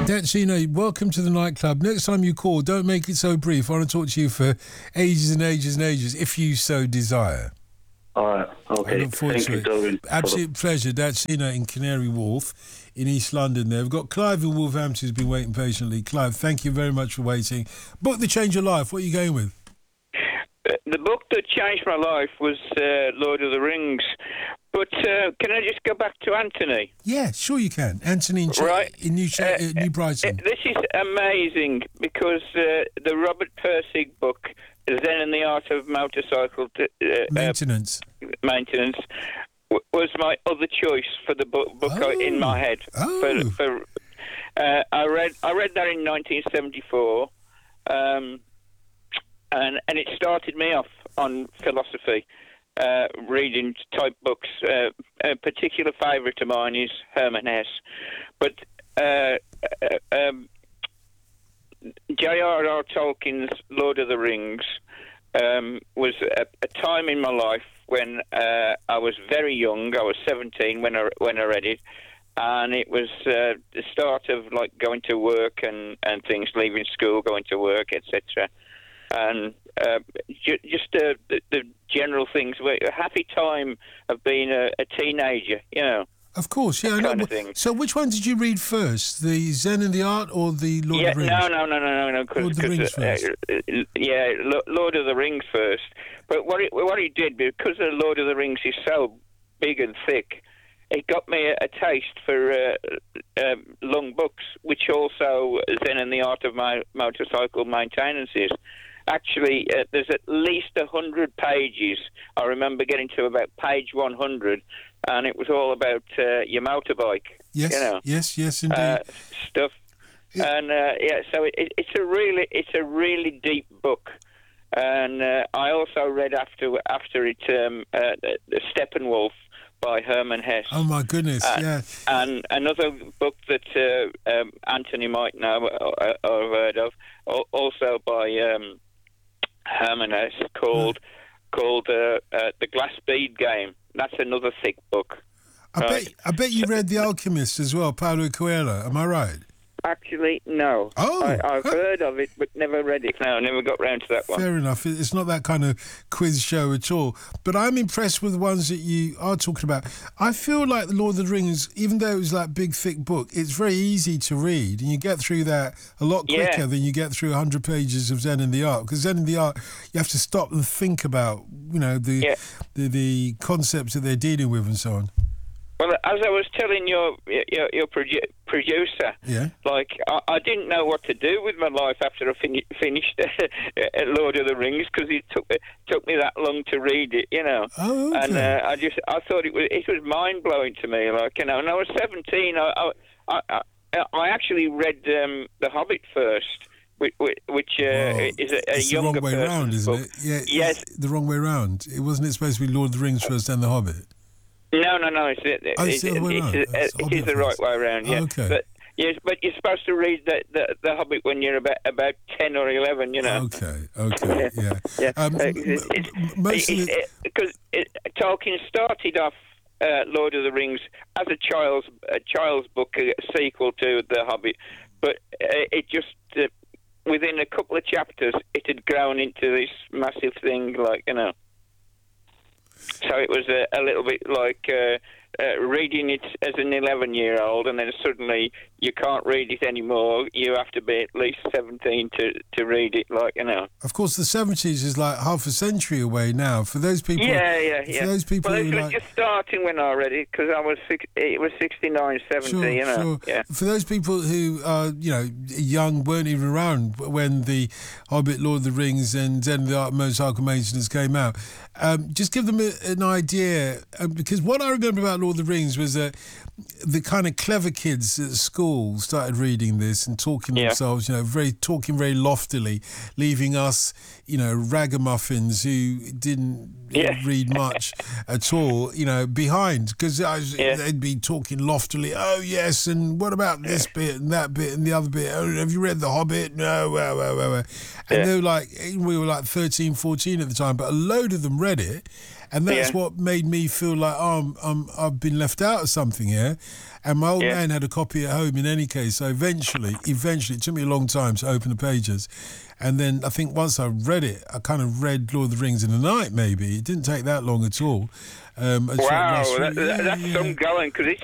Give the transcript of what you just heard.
Dancino, welcome to the nightclub. Next time you call, don't make it so brief. I want to talk to you for ages and ages and ages, if you so desire. All right, okay. I look forward Thank to you, it. Tobin. Absolute pleasure. Dancino in Canary Wharf in East London there. We've got Clive in Wolverhampton who's been waiting patiently. Clive, thank you very much for waiting. Book that changed your life. What are you going with? The book that changed my life was Lord of the Rings. But can I just go back to Anthony? Yeah, sure you can. Anthony in New Brighton. This is amazing because the Robert Pirsig book, Zen and the Art of Motorcycle Maintenance, was my other choice for the book in my head. I read that in 1974, and it started me off on philosophy. Reading type books. A particular favourite of mine is Hermann Hesse. But J.R.R. Tolkien's Lord of the Rings was a time in my life when I was very young. I was 17 when I read it. And it was the start of like going to work and things, leaving school, going to work, etc. And just the general things, a happy time of being a teenager, you know. Of course, yeah. Kind of thing. So which one did you read first, the Zen and the Art or the Lord of the Rings? No. Lord of the Rings first. Lord of the Rings first. But what he did, because the Lord of the Rings is so big and thick, it got me a taste for long books, which also Zen and the Art of Motorcycle Maintenance is. Actually, there's at least 100 pages. I remember getting to about page 100, and it was all about your motorbike. Yes, you know, yes, indeed. Stuff. Yeah. And so it's a really deep book. And I also read after it Steppenwolf by Hermann Hesse. Oh my goodness! Yeah. And another book that Anthony might know or have heard of, also by Hermann Hesse, called The Glass Bead Game. That's another thick book. I bet you read The Alchemist as well, Paulo Coelho. Am I right? Actually, no. Oh, I've heard of it, but never read it. No, I never got round to that one. Fair enough. It's not that kind of quiz show at all. But I'm impressed with the ones that you are talking about. I feel like The Lord of the Rings, even though it was like big, thick book, it's very easy to read. And you get through that a lot quicker than you get through 100 pages of Zen and the Art. Because Zen and the Art, you have to stop and think about, you know, the concepts that they're dealing with and so on. Well, as I was telling your producer, like I didn't know what to do with my life after I finished Lord of the Rings, because it took me that long to read it, you know. Oh, okay. And I thought it was mind blowing to me, like, you know. And I was 17. I actually read The Hobbit first, which is a younger the wrong way round, isn't it? Yeah. Yes. The wrong way round. Wasn't it supposed to be Lord of the Rings first, then The Hobbit? No. It is the right way around. Yeah. Okay. But yes, but you're supposed to read the Hobbit when you're about 10 or 11. You know. Okay. Yeah. Because Tolkien started off Lord of the Rings as a child's book, a sequel to the Hobbit, but it just within a couple of chapters it had grown into this massive thing, like, you know. So it was a little bit like reading it as an 11-year-old, and then suddenly you can't read it anymore. You have to be at least 17 to read it, like, you know. Of course, the 70s is like half a century away now. For those people... Yeah. For those people well, it was like... just starting when I read it, because it was 69, 70, sure, you know. Sure. Yeah. For those people who are, you know, young, weren't even around when the Hobbit, Lord of the Rings and Zen and the Art of Motorcycle Maintenance came out, just give them an idea, because what I remember about Lord of the Rings was that the kind of clever kids at school started reading this and talking themselves, you know, talking very loftily, leaving us, you know, ragamuffins who didn't read much at all, you know, behind, because they'd be talking loftily. Oh yes, and what about this bit and that bit and the other bit? Oh, have you read The Hobbit? No, well. And they were like, we were like 13, 14 at the time, but a load of them read it. And that's what made me feel like, I've been left out of something here. And my old man had a copy at home in any case. So eventually, it took me a long time to open the pages. And then I think once I read it, I kind of read Lord of the Rings in a night, maybe. It didn't take that long at all. Wow, that's some going, because